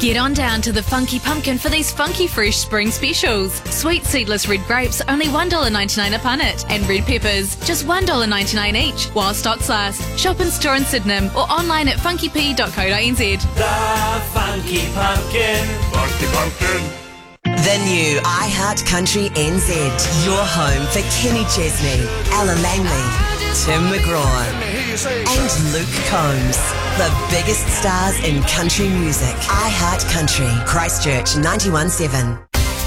Get on down to the Funky Pumpkin for these funky fresh spring specials. Sweet seedless red grapes, only $1.99 a punnet. And red peppers, just $1.99 each, while stocks last. Shop in store in Sydenham or online at funkyp.co.nz. The Funky Pumpkin. Funky Pumpkin. The new iHeart Country NZ. Your home for Kenny Chesney, Ella Langley, Tim McGraw and Luke Combs. The biggest stars in country music. iHeart Country. Christchurch 91.7.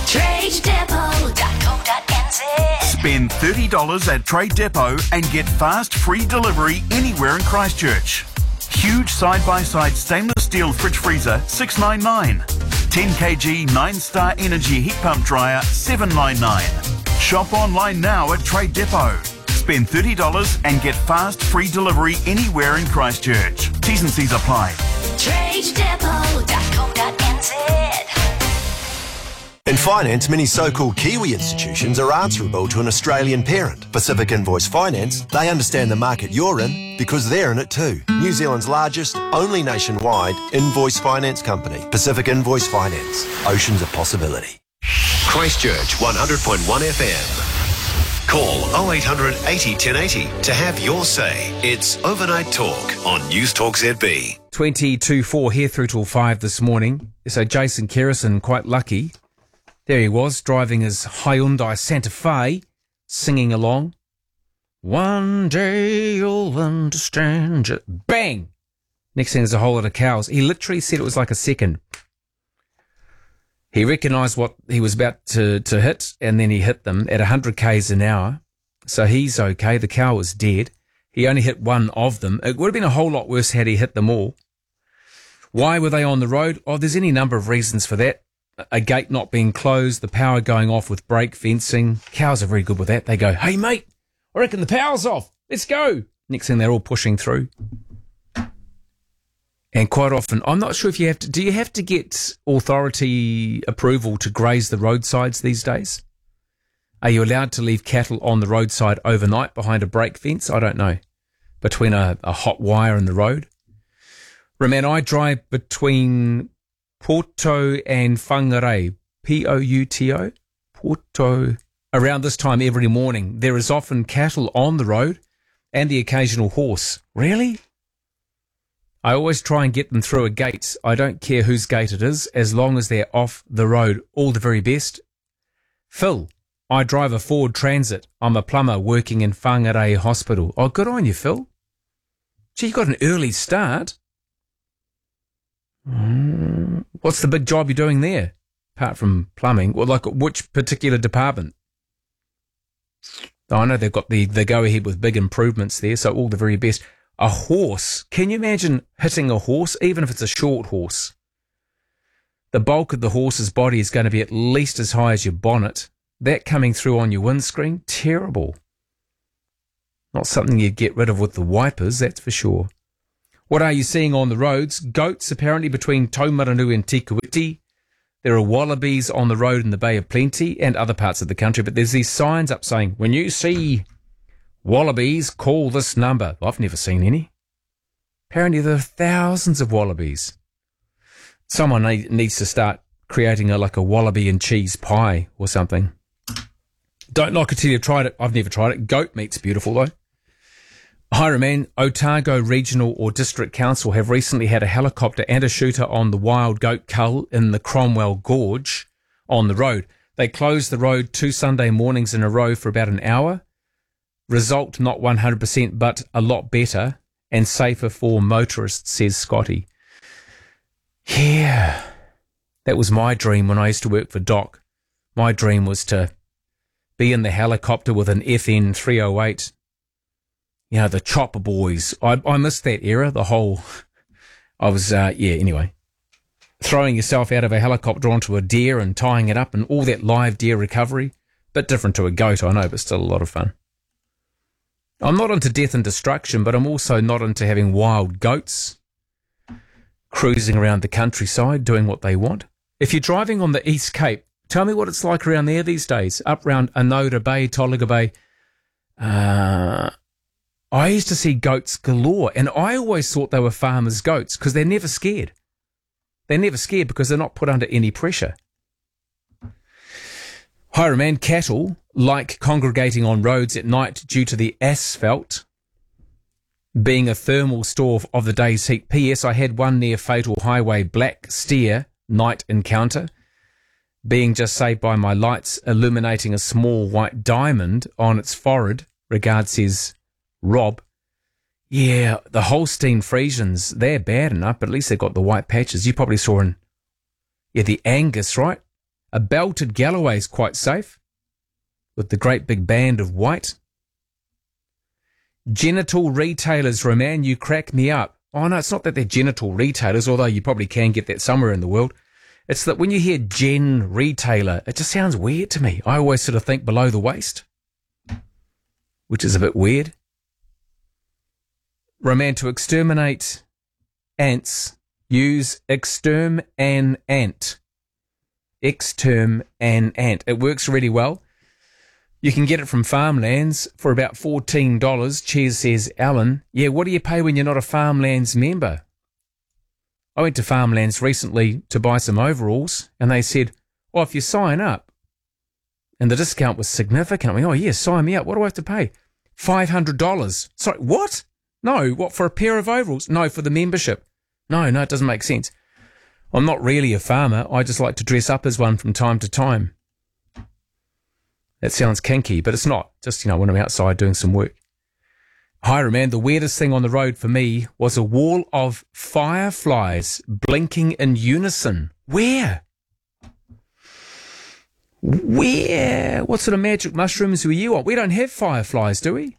TradeDepot.co.nz. Spend $30 at Trade Depot and get fast free delivery anywhere in Christchurch. Huge side-by-side stainless steel fridge freezer, $699. 10 kg 9-star energy heat pump dryer, $799. Shop online now at Trade Depot. Spend $30 and get fast free delivery anywhere in Christchurch. T's and C's apply. TradeDepot.co.nz. In finance, many so-called Kiwi institutions are answerable to an Australian parent. Pacific Invoice Finance, they understand the market you're in because they're in it too. New Zealand's largest, only nationwide, invoice finance company. Pacific Invoice Finance. Oceans of possibility. Christchurch 100.1 FM. Call 0800 80 1080 to have your say. It's Overnight Talk on News Talk ZB. 22.4 here through till 5 this morning. So Jason Kerrison, quite lucky. There he was, driving his Hyundai Santa Fe, singing along. One day you'll understand. Bang! Next thing there's a whole lot of cows. He literally said it was like a second. He recognised what he was about to hit, and then he hit them at 100 k's an hour. So he's okay. The cow was dead. He only hit one of them. It would have been a whole lot worse had he hit them all. Why were they on the road? Oh, there's any number of reasons for that. A gate not being closed, the power going off with brake fencing. Cows are very good with that. They go, hey, mate, I reckon the power's off. Let's go. Next thing, they're all pushing through. And quite often, I'm not sure if you have to, do you have to get authority approval to graze the roadsides these days? Are you allowed to leave cattle on the roadside overnight behind a brake fence? I don't know. Between a hot wire and the road. Remember, I drive between Porto and Whangarei, P-O-U-T-O, Porto. Around this time every morning, there is often cattle on the road and the occasional horse. Really? I always try and get them through a gate. I don't care whose gate it is, as long as they're off the road. All the very best. Phil, I drive a Ford Transit. I'm a plumber working in Whangarei Hospital. Oh, good on you, Phil. Gee, you got an early start. What's the big job you're doing there, apart from plumbing? Well, like which particular department? Oh, I know they've got the go-ahead with big improvements there, so all the very best. A horse. Can you imagine hitting a horse, even if it's a short horse? The bulk of the horse's body is going to be at least as high as your bonnet. That coming through on your windscreen, terrible. Not something you'd get rid of with the wipers, that's for sure. What are you seeing on the roads? Goats, apparently, between Taumaranu and Tikawiti. There are wallabies on the road in the Bay of Plenty and other parts of the country, but there's these signs up saying, when you see wallabies, call this number. I've never seen any. Apparently there are thousands of wallabies. Someone needs to start creating a wallaby and cheese pie or something. Don't knock it till you've tried it. I've never tried it. Goat meat's beautiful, though. Hireman, Otago Regional or District Council have recently had a helicopter and a shooter on the wild goat cull in the Cromwell Gorge on the road. They closed the road 2 Sunday mornings in a row for about an hour. Result not 100%, but a lot better and safer for motorists, says Scotty. Yeah, that was my dream when I used to work for Doc. My dream was to be in the helicopter with an FN 308. You know, the chopper boys. I missed that era, anyway. Throwing yourself out of a helicopter onto a deer and tying it up and all that live deer recovery. Bit different to a goat, I know, but still a lot of fun. I'm not into death and destruction, but I'm also not into having wild goats cruising around the countryside doing what they want. If you're driving on the East Cape, tell me what it's like around there these days, up around Anoda Bay, Tolaga Bay. I used to see goats galore, and I always thought they were farmers' goats because they're never scared. They're never scared because they're not put under any pressure. Highraman, cattle like congregating on roads at night due to the asphalt being a thermal store of the day's heat. P.S. I had one near fatal highway black steer night encounter, being just saved by my lights illuminating a small white diamond on its forehead. Regards, says Rob. Yeah, the Holstein Friesians, they're bad enough, but at least they've got the white patches. You probably saw the Angus, right? A belted Galloway's quite safe with the great big band of white. Genital retailers, Roman, you crack me up. Oh, no, it's not that they're genital retailers, although you probably can get that somewhere in the world. It's that when you hear gen retailer, it just sounds weird to me. I always sort of think below the waist, which is a bit weird. Roman, to exterminate ants, use exterm an ant. Exterm an ant. It works really well. You can get it from Farmlands for about $14. Cheers, says Alan. Yeah, what do you pay when you're not a Farmlands member? I went to Farmlands recently to buy some overalls, and they said, oh, if you sign up, and the discount was significant. I went, oh, yeah, sign me up. What do I have to pay? $500. Sorry, what? No, what, for a pair of overalls? No, for the membership. No, it doesn't make sense. I'm not really a farmer. I just like to dress up as one from time to time. That sounds kinky, but it's not. Just, when I'm outside doing some work. Highraman, the weirdest thing on the road for me was a wall of fireflies blinking in unison. Where? What sort of magic mushrooms were you on? We don't have fireflies, do we?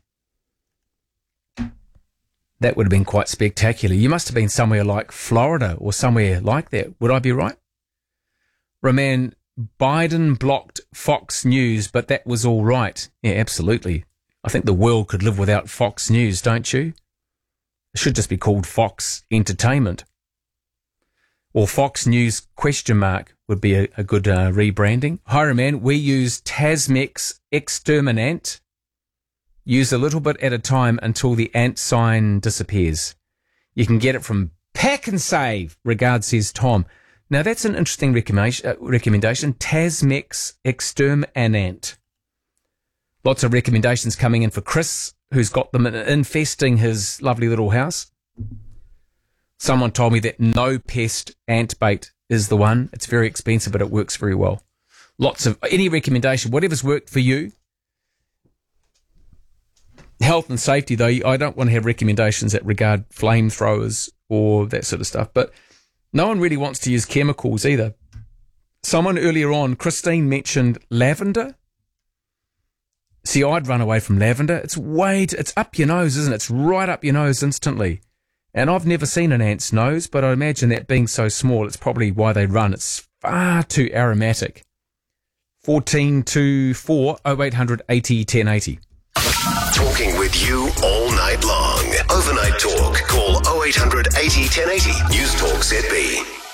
That would have been quite spectacular. You must have been somewhere like Florida or somewhere like that. Would I be right? Roman, Biden blocked Fox News, but that was all right. Yeah, absolutely. I think the world could live without Fox News, don't you? It should just be called Fox Entertainment. Or Fox News ? Would be a good rebranding. Highraman, we use Tasmex Exterminant. Use a little bit at a time until the ant sign disappears. You can get it from Pack and Save. Regards, says Tom. Now, that's an interesting recommendation. Tasmex Exterminant. Lots of recommendations coming in for Chris, who's got them infesting his lovely little house. Someone told me that No Pest ant bait is the one. It's very expensive, but it works very well. Lots of any recommendation, whatever's worked for you. Health and safety, though, I don't want to have recommendations that regard flamethrowers or that sort of stuff. But no one really wants to use chemicals either. Someone earlier on, Christine, mentioned lavender. See, I'd run away from lavender. It's up your nose, isn't it? It's right up your nose instantly. And I've never seen an ant's nose, but I imagine that being so small, it's probably why they run. It's far too aromatic. 1424 0800 80 1080. Talking with you all night long. Overnight Talk. Call 0800 80 1080. News Talk ZB.